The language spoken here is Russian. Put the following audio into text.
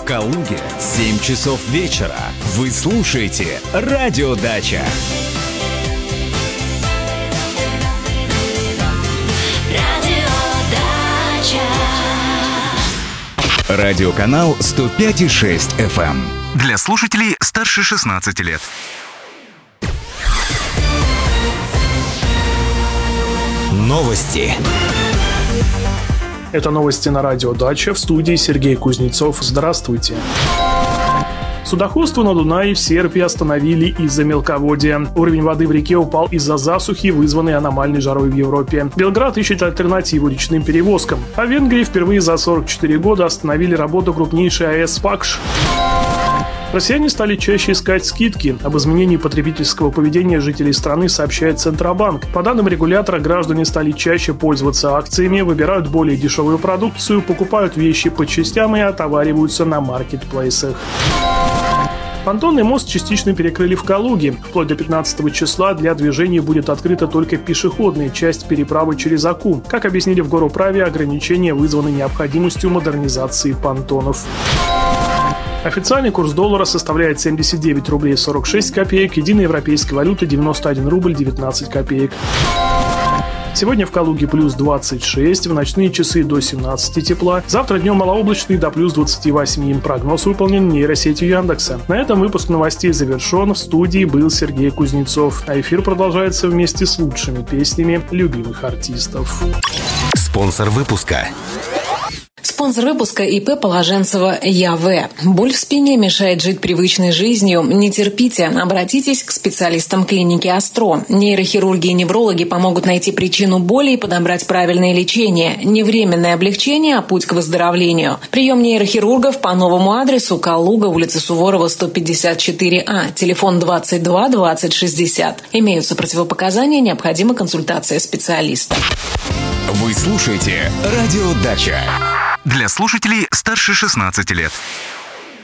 Калуге 7 часов вечера. Вы слушаете Радио Дача. Радиоканал 105,6 FM. Для слушателей старше 16 лет. Новости. Это новости на Радио Дача. В студии Сергей Кузнецов. Здравствуйте. Судоходство на Дунае в Сербии остановили из-за мелководья. Уровень воды в реке упал из-за засухи, вызванной аномальной жарой в Европе. Белград ищет альтернативу речным перевозкам. А в Венгрии впервые за 44 года остановили работу крупнейшей АЭС Пакш. Россияне стали чаще искать скидки. Об изменении потребительского поведения жителей страны сообщает Центробанк. По данным регулятора, граждане стали чаще пользоваться акциями, выбирают более дешевую продукцию, покупают вещи по частям и отовариваются на маркетплейсах. Понтонный мост частично перекрыли в Калуге. Вплоть до 15 числа для движения будет открыта только пешеходная часть переправы через Аку. Как объяснили в Горуправе, ограничения вызваны необходимостью модернизации понтонов. Официальный курс доллара составляет 79 рублей 46 копеек, единая европейская валюта 91 рубль 19 копеек. Сегодня в Калуге плюс 26, в ночные часы до 17 тепла. Завтра днем малооблачный до плюс 28. Прогноз выполнен нейросетью Яндекса. На этом выпуск новостей завершен. В студии был Сергей Кузнецов. А эфир продолжается вместе с лучшими песнями любимых артистов. Спонсор выпуска. Спонсор выпуска ИП Положенцева ЯВ. Боль в спине мешает жить привычной жизнью? Не терпите, обратитесь к специалистам клиники Астро. Нейрохирурги и неврологи помогут найти причину боли и подобрать правильное лечение. Не временное облегчение, а путь к выздоровлению. Прием нейрохирургов по новому адресу: Калуга, улица Суворова, 154А, телефон 22 20 60. Имеются противопоказания, необходима консультация специалиста. Вы слушаете Радио Дача. Для слушателей старше 16 лет.